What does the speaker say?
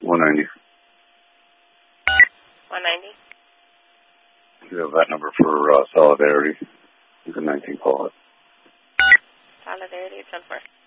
190. 190. You have that number for Solidarity. You can 19 call it. Solidarity, 10-4.